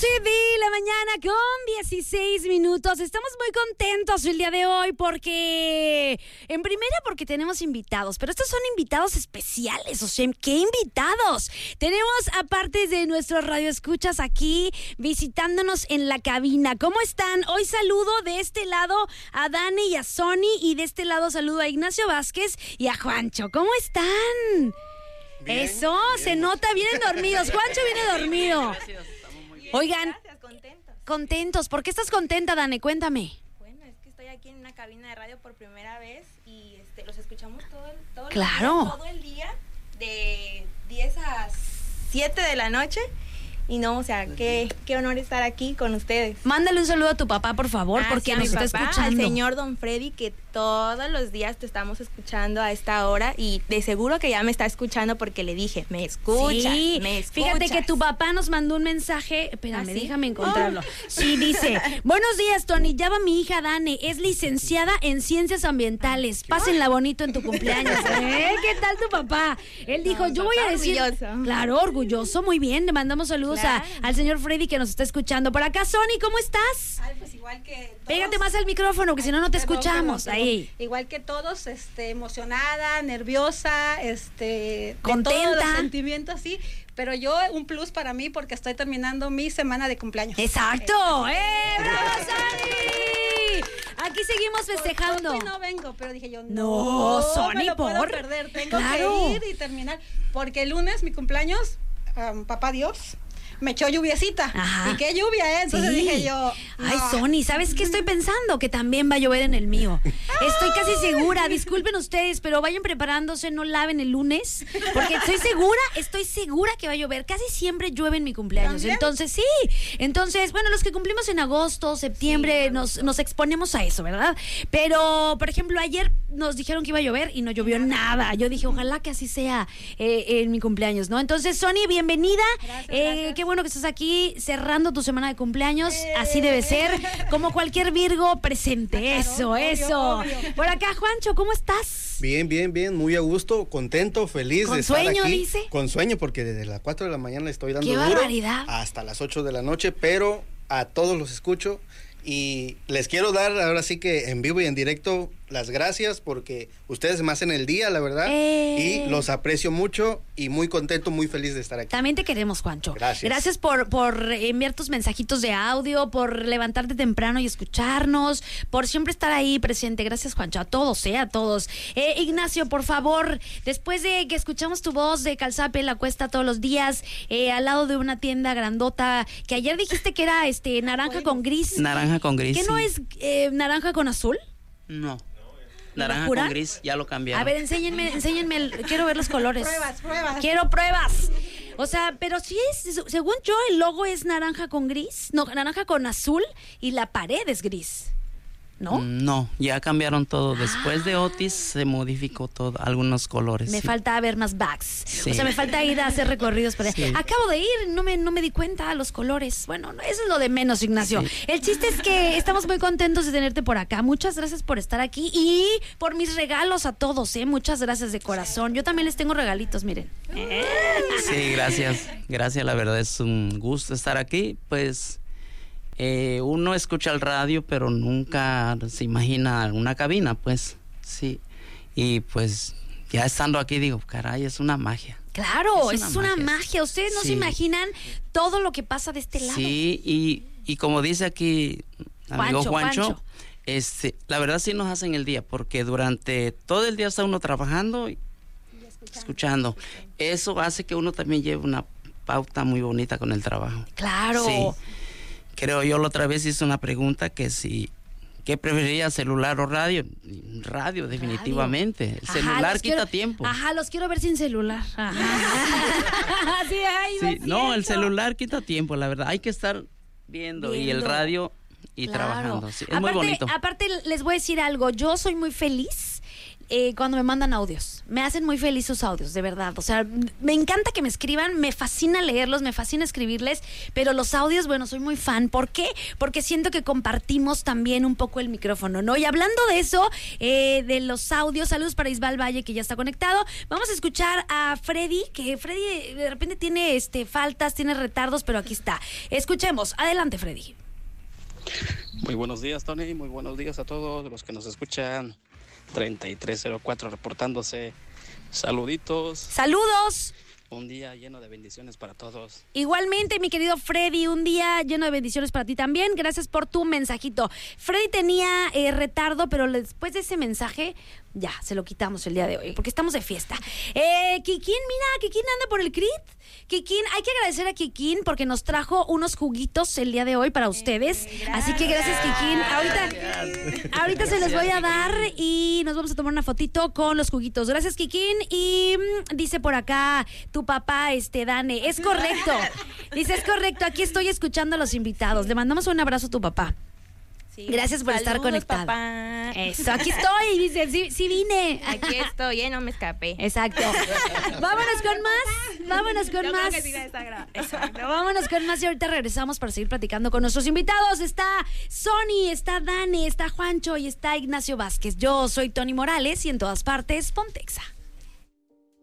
de la mañana con 16 minutos. Estamos muy contentos el día de hoy porque, en primera, porque tenemos invitados, pero estos son invitados especiales. O sea, ¿qué invitados? Tenemos, aparte de nuestros radioescuchas aquí, visitándonos en la cabina. ¿Cómo están? Hoy saludo de este lado a Dani y a Sony, y de este lado saludo a Ignacio Vázquez y a Juancho. ¿Cómo están? Bien, eso, bien. Se nota, vienen dormidos. Juancho viene dormido. Gracias, estamos muy bien. Oigan, gracias, contentos. Contentos. ¿Por qué estás contenta, Dani? Cuéntame. Bueno, es que estoy aquí en una cabina de radio por primera vez y los escuchamos todo el día, de 10 a 7 de la noche. Y no, o sea, qué honor estar aquí con ustedes. Mándale un saludo a tu papá, por favor, porque sí, nos está escuchando. Al señor Don Freddy, que todos los días te estamos escuchando a esta hora, y de seguro que ya me está escuchando porque le dije, me escuchas, sí, me escuchas. Fíjate que tu papá nos mandó un mensaje, espérame, ¿sí? déjame encontrarlo. Sí, dice, buenos días, Tony, ya va mi hija Dani, es licenciada en Ciencias Ambientales, pásenla bonito en tu cumpleaños. ¿Qué tal tu papá? Él dijo, yo voy a decir... Orgulloso. Claro, orgulloso, muy bien, le mandamos saludos al señor Freddy que nos está escuchando. Por acá, Sony, ¿cómo estás? Ay, pues igual que todos. Pégate más al micrófono, porque si no, no te escuchamos. Perdón. Ahí. Igual que todos, emocionada, nerviosa, contenta. De todos los sentimientos, sí. Pero yo, un plus para mí, porque estoy terminando mi semana de cumpleaños. ¡Exacto! ¡Bravo, Sony! Aquí seguimos festejando. Hoy no vengo, pero dije yo, no Sony, me lo puedo perder. Tengo que ir y terminar. Porque el lunes, mi cumpleaños, papá Dios me echó lluviecita. Ajá. Y qué lluvia, Entonces dije yo... Ay, Sony, ¿sabes qué estoy pensando? Que también va a llover en el mío. Estoy casi segura. Disculpen ustedes, pero vayan preparándose, no laven el lunes. Porque estoy segura que va a llover. Casi siempre llueve en mi cumpleaños. ¿También? Entonces, sí. Entonces, bueno, los que cumplimos en agosto, septiembre, nos exponemos a eso, ¿verdad? Pero, por ejemplo, ayer nos dijeron que iba a llover y no llovió nada. Yo dije, ojalá que así sea en mi cumpleaños, ¿no? Entonces, Sony, bienvenida. Gracias. Qué bueno que estás aquí cerrando tu semana de cumpleaños. Así debe ser. Como cualquier Virgo presente. Claro, Eso. obvio. Por acá, Juancho, ¿cómo estás? Bien, muy a gusto, contento, feliz ¿Con de estar sueño, aquí. dice? Con sueño, porque desde las 4 de la mañana estoy dando ¡Qué duro barbaridad! hasta las 8 de la noche, pero a todos los escucho y les quiero dar ahora sí que en vivo y en directo las gracias, porque ustedes me hacen el día, la verdad, y los aprecio mucho y muy contento, muy feliz de estar aquí. También te queremos, Juancho. Gracias por enviar tus mensajitos de audio, por levantarte temprano y escucharnos, por siempre estar ahí presente. Gracias, Juancho, a todos, a todos. Ignacio, por favor, después de que escuchamos tu voz de Calzape, La Cuesta todos los días, al lado de una tienda grandota, que ayer dijiste que era naranja con gris. Naranja con gris. ¿Qué no es naranja con azul? No. Naranja con gris, ya lo cambiaron. A ver, enséñenme, quiero ver los colores. Pruebas. Quiero pruebas. O sea, pero sí es, según yo, el logo es naranja con gris, no, naranja con azul, y la pared es gris, ¿no? No, ya cambiaron todo. Después de Otis se modificó todo, algunos colores. Me falta ver más bags. Sí. O sea, me falta ir a hacer recorridos para allá. Sí. Acabo de ir, no me di cuenta los colores. Bueno, eso es lo de menos, Ignacio. Sí. El chiste es que estamos muy contentos de tenerte por acá. Muchas gracias por estar aquí y por mis regalos a todos, Muchas gracias de corazón. Yo también les tengo regalitos, miren. Sí, gracias. Gracias, la verdad es un gusto estar aquí. Pues uno escucha el radio, pero nunca se imagina una cabina, pues, sí. Y pues ya estando aquí digo, caray, es una magia. Claro, es una magia. Ustedes no sí. se imaginan todo lo que pasa de este lado. Sí, y como dice aquí amigo Juancho, la verdad sí nos hacen el día, porque durante todo el día está uno trabajando y escuchando. Eso hace que uno también lleve una pauta muy bonita con el trabajo. Claro. Sí. Creo yo la otra vez hice una pregunta que si ¿qué preferiría, celular o radio? Radio, definitivamente. El celular quita tiempo. Ajá, los quiero ver sin celular. Ajá. Sí, ay, sí, no, el celular quita tiempo, la verdad. Hay que estar viendo. Y el radio y trabajando. Sí, es muy bonito. Aparte, les voy a decir algo. Yo soy muy feliz cuando me mandan audios. Me hacen muy feliz sus audios, de verdad. O sea, me encanta que me escriban, me fascina leerlos, me fascina escribirles, pero los audios, bueno, soy muy fan. ¿Por qué? Porque siento que compartimos también un poco el micrófono, ¿no? Y hablando de eso, de los audios, saludos para Isbal Valle, que ya está conectado. Vamos a escuchar a Freddy, que Freddy de repente tiene faltas, tiene retardos, pero aquí está. Escuchemos. Adelante, Freddy. Muy buenos días, Tony. Muy buenos días a todos los que nos escuchan. 3304 reportándose. Saluditos. ¡Saludos! Un día lleno de bendiciones para todos. Igualmente, mi querido Freddy, un día lleno de bendiciones para ti también. Gracias por tu mensajito. Freddy tenía retardo, pero después de ese mensaje, ya, se lo quitamos el día de hoy, porque estamos de fiesta. Kikín, mira, Kikín anda por el CRIT. Kikín, hay que agradecer a Kikín porque nos trajo unos juguitos el día de hoy para ustedes. Así que gracias, Kikín. Ahorita se los voy a dar y nos vamos a tomar una fotito con los juguitos. Gracias, Kikín. Y dice por acá tu papá, Dane. Es correcto. Dice, es correcto. Aquí estoy escuchando a los invitados. Le mandamos un abrazo a tu papá. Sí, gracias por estar conectado. Papá. Eso, aquí estoy, dice, sí vine. Aquí estoy, no me escapé. Exacto. Vámonos con más. Exacto. Vámonos con más y ahorita regresamos para seguir platicando con nuestros invitados. Está Sony, está Dane, está Juancho y está Ignacio Vázquez. Yo soy Tony Morales y en todas partes, Pontexa.